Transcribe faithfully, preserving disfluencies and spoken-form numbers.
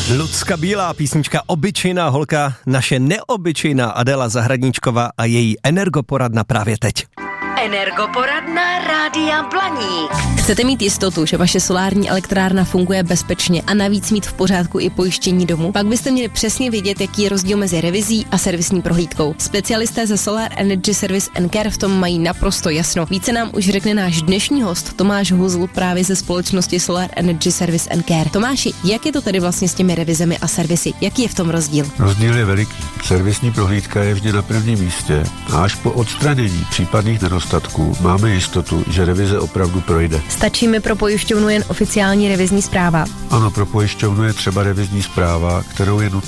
Lucka Bílá, písnička Obyčejná holka, naše neobyčejná Adela Zahradníčková a její energoporadna právě teď. Energoporadna Rádia Blaník. Chcete mít jistotu, že vaše solární elektrárna funguje bezpečně a navíc mít v pořádku i pojištění domu? Pak byste měli přesně vědět, jaký je rozdíl mezi revizí a servisní prohlídkou. Specialisté ze Solar Energy Service and Care v tom mají naprosto jasno. Více nám už řekne náš dnešní host Tomáš Huzl právě ze společnosti Solar Energy Service and Care. Tomáši, jak je to tedy vlastně s těmi revizemi a servisy? Jaký je v tom rozdíl? Rozdíl je veliký. Servisní prohlídka je vždy na prvním místě a až po odstranění případných nedostatků máme jistotu, že revize opravdu projde. Stačí mi pro pojišťovnu jen oficiální revizní zpráva? Ano, pro pojišťovnu je třeba revizní zpráva, kterou je nutné